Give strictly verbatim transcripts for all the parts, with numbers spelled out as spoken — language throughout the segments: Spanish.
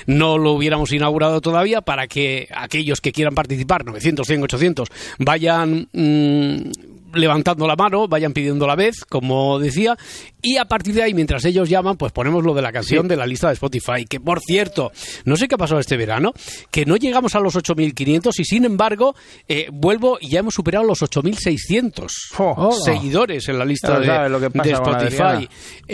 no lo hubiéramos inaugurado todavía, para que aquellos que quieran participar, novecientos, cien, ochocientos, vayan mmm, levantando la mano, vayan pidiendo la vez, como decía, y a partir de ahí, mientras ellos llaman, pues ponemos lo de la canción sí. de la lista de Spotify, que por cierto, no sé qué ha pasado este verano, que no llegamos a los ocho mil quinientos y sin embargo, eh, vuelvo y ya hemos superado los ocho mil seiscientos oh, seguidores en la lista de, lo que pasa de Spotify.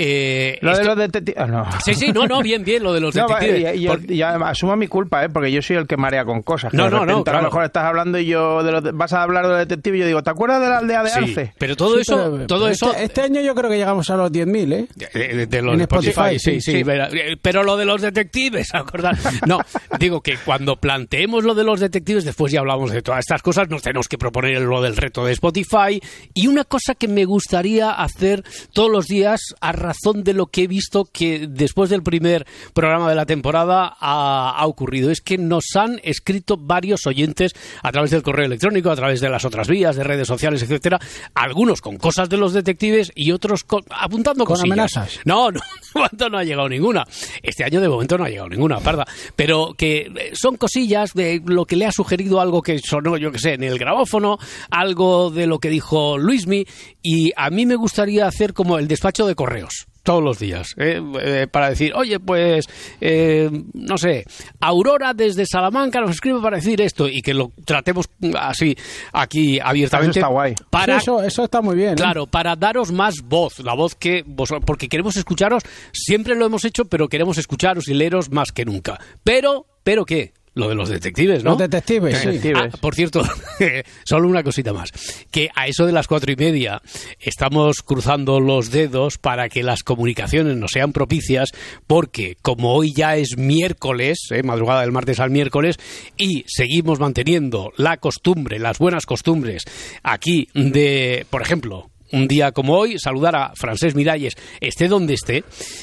Eh, lo de los detectives... Oh, no. Sí, sí, no, no, bien, bien, lo de los no, detectives. Y, y, Por... y asumo mi culpa, ¿eh? Porque yo soy el que marea con cosas. No, de no, repente, no, claro. A lo mejor estás hablando y yo de los de... vas a hablar de los detectives y yo digo, ¿te acuerdas de la aldea de Arce? Sí, pero todo sí, eso... Pero, todo pero eso este, este año yo creo que llegamos a los diez mil, ¿eh? De, de, de los en Spotify, Spotify, sí, sí, sí. sí. Pero lo de los detectives, ¿acordar? No, digo que cuando planteemos lo de los detectives, después ya hablamos de todas estas cosas, nos tenemos que proponer lo del reto de Spotify. Y una cosa que me gustaría hacer todos los días, a razón de lo que he visto que después del primer programa de la temporada ha, ha ocurrido, es que nos han escrito varios oyentes a través del correo electrónico, a través de las otras vías, de redes sociales, etcétera, algunos con cosas de los detectives y otros con, apuntando con cosillas. amenazas. No, no, de momento no ha llegado ninguna. Este año de momento no ha llegado ninguna, parda. Pero que son cosillas de lo que le ha sugerido, algo que sonó, yo que sé, en el grabófono, algo de lo que dijo Luismi, y a mí me gustaría hacer como el despacho de correos todos los días, ¿eh? Eh, para decir, oye, pues, eh, no sé, Aurora desde Salamanca nos escribe para decir esto, y que lo tratemos así, aquí, abiertamente. Eso está guay. Para, sí, eso, eso está muy bien. Claro, ¿eh? para daros más voz, la voz que vosotros, porque queremos escucharos, siempre lo hemos hecho, pero queremos escucharos y leeros más que nunca. Pero, ¿pero qué? Lo de los detectives, ¿no? Los detectives, sí. Ah, por cierto, solo una cosita más. Que a eso de las cuatro y media estamos cruzando los dedos para que las comunicaciones nos sean propicias, porque como hoy ya es miércoles, eh, madrugada del martes al miércoles, y seguimos manteniendo la costumbre, las buenas costumbres aquí de, por ejemplo, un día como hoy, saludar a Francesc Miralles, esté donde esté.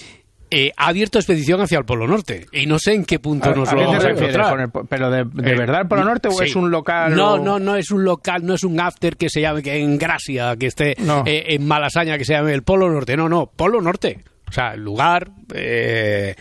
Eh, ha abierto expedición hacia el Polo Norte y no sé en qué punto a, nos ¿a lo qué vamos te a refieres encontrar. Con el, ¿Pero de, de Eh, verdad el Polo Norte sí. o es un local? No, o... no, no es un local, no es un after que se llame que en Gracia, que esté no. eh, en Malasaña, que se llame el Polo Norte. No, no, Polo Norte. O sea, el lugar, eh,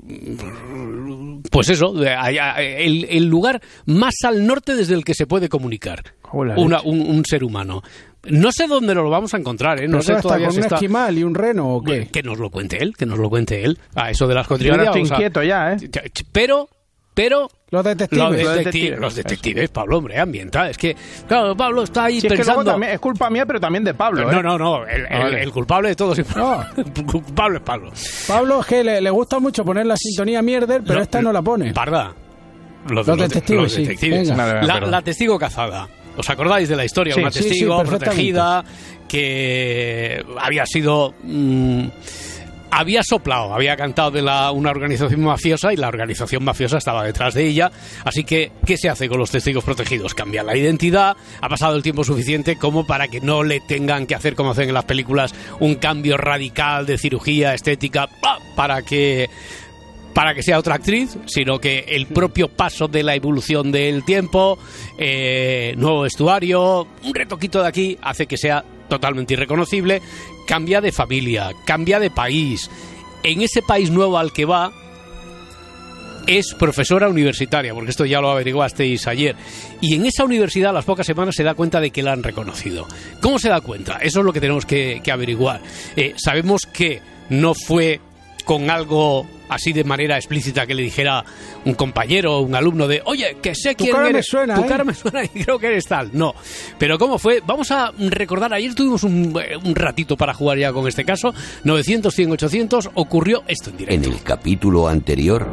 pues eso, el, el lugar más al norte desde el que se puede comunicar una, un, un ser humano. No sé dónde nos lo vamos a encontrar, ¿eh? No sé todavía con si un está... esquimal y un reno o qué. Que nos lo cuente él, que nos lo cuente él. A eso de las Yo ahora estoy vamos a... inquieto ya, ¿eh? Pero, pero... Los detectives. Los detectives, los detectives, los detectives Pablo, hombre, ambiental. Es que, claro, Pablo está ahí si pensando... Es que luego también es culpa mía, pero también de Pablo, ¿eh? No, no, no, el, el, vale. el culpable de todo siempre... No. El culpable es Pablo. Pablo es que le, le gusta mucho poner la sintonía mierder, pero no, esta no la pone. Parda. Los, los detectives, los sí. detectives. Venga. La, la testigo cazada. ¿Os acordáis de la historia? Sí, Una sí, testigo sí, protegida que había sido... Mmm, había soplado, había cantado de la, una organización mafiosa y la organización mafiosa estaba detrás de ella. Así que, ¿qué se hace con los testigos protegidos? Cambiar la identidad. Ha pasado el tiempo suficiente como para que no le tengan que hacer, como hacen en las películas, un cambio radical de cirugía estética para que... para que sea otra actriz, sino que el propio paso de la evolución del tiempo, eh, nuevo vestuario, un retoquito de aquí hace que sea totalmente irreconocible, cambia de familia, cambia de país. En ese país nuevo al que va es profesora universitaria, porque esto ya lo averiguasteis ayer, y en esa universidad a las pocas semanas se da cuenta de que la han reconocido. ¿Cómo se da cuenta? Eso es lo que tenemos que, que averiguar. Eh, sabemos que no fue con algo así de manera explícita que le dijera un compañero o un alumno de, oye, que sé quién cara eres, me suena, tu ¿eh? cara me suena y creo que eres tal. No, pero ¿cómo fue? Vamos a recordar, ayer tuvimos un, un ratito para jugar ya con este caso, novecientos, cien, ochocientos, ocurrió esto en directo. En el capítulo anterior...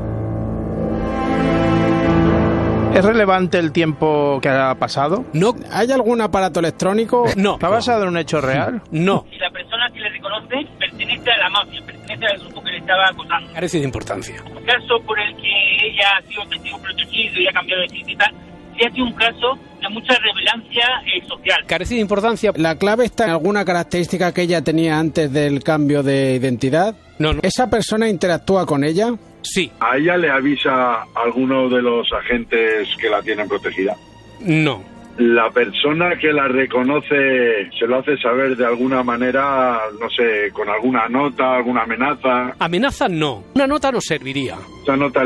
¿Es relevante el tiempo que ha pasado? No. ¿Hay algún aparato electrónico? No. ¿Está basado en un hecho real? No. Y la persona que le reconoce pertenece a la mafia, pertenece al grupo que le estaba acosando. Carece de importancia. El caso por el que ella ha sido testigo protegido y ha cambiado de sitio y tal, sí ha sido un caso de mucha relevancia eh, social. Carece de importancia. ¿La clave está en alguna característica que ella tenía antes del cambio de identidad? No, no. ¿Esa persona interactúa con ella? Sí. ¿A ella le avisa a alguno de los agentes que la tienen protegida? No. La persona que la reconoce se lo hace saber de alguna manera, no sé, con alguna nota, alguna amenaza. Amenaza no. Una nota nos serviría. Esa nota